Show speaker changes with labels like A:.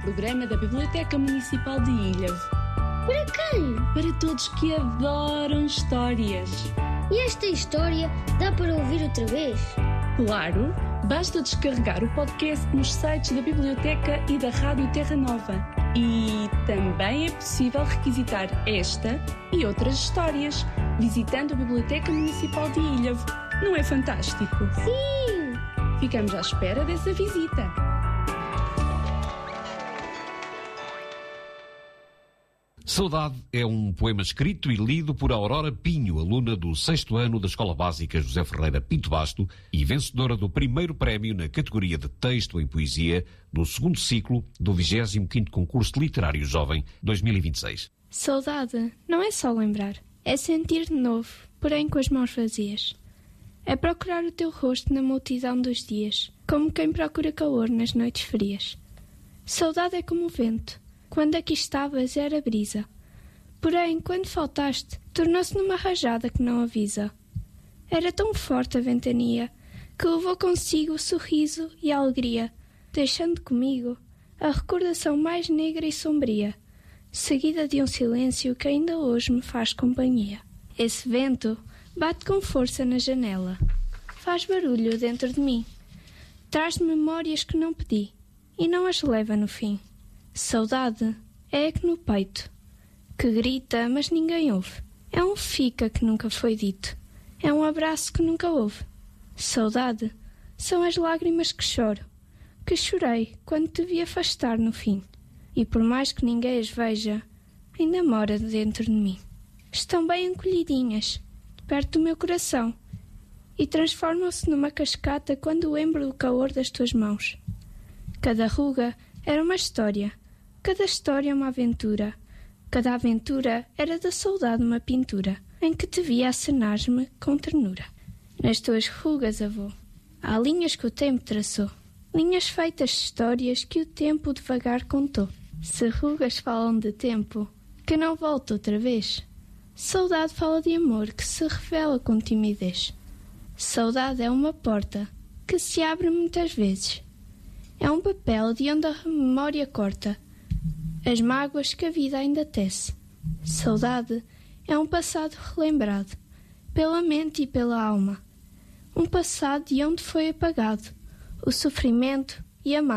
A: programa da Biblioteca Municipal de Ilhavo.
B: Para quem?
A: Para todos que adoram histórias.
B: E esta história dá para ouvir outra vez?
A: Claro, basta descarregar o podcast nos sites da Biblioteca e da Rádio Terra Nova. E também é possível requisitar esta e outras histórias visitando a Biblioteca Municipal de Ilhavo. Não é fantástico?
B: Sim!
A: Ficamos à espera dessa visita.
C: Saudade é um poema escrito e lido por Aurora Pinho, aluna do 6º ano da Escola Básica José Ferreira Pinto Basto e vencedora do primeiro prémio na categoria de texto em poesia no 2º ciclo do 25º Concurso Literário Jovem 2026.
D: Saudade não é só lembrar, é sentir de novo, porém com as mãos vazias. É procurar o teu rosto na multidão dos dias, como quem procura calor nas noites frias. Saudade é como o vento. Quando aqui estavas era brisa. Porém, quando faltaste, tornou-se numa rajada que não avisa. Era tão forte a ventania que levou consigo o sorriso e a alegria, deixando comigo a recordação mais negra e sombria, seguida de um silêncio que ainda hoje me faz companhia. Esse vento bate com força na janela, faz barulho dentro de mim, traz memórias que não pedi e não as leva no fim. Saudade é eco no peito, que grita, mas ninguém ouve. É um fica que nunca foi dito, é um abraço que nunca houve. Saudade são as lágrimas que choro, que chorei quando te vi afastar no fim. E por mais que ninguém as veja, ainda mora dentro de mim. Estão bem encolhidinhas, perto do meu coração, e transformam-se numa cascata quando lembro do calor das tuas mãos. Cada ruga era uma história, cada história uma aventura. Cada aventura era da saudade uma pintura, em que te via acenar-me com ternura. Nas tuas rugas, avô, há linhas que o tempo traçou, linhas feitas de histórias que o tempo devagar contou. Se rugas falam de tempo, que não volta outra vez, saudade fala de amor que se revela com timidez. Saudade é uma porta que se abre muitas vezes. É um papel de onde a memória corta as mágoas que a vida ainda tece. Saudade é um passado relembrado pela mente e pela alma. Um passado de onde foi apagado o sofrimento e a mágoa.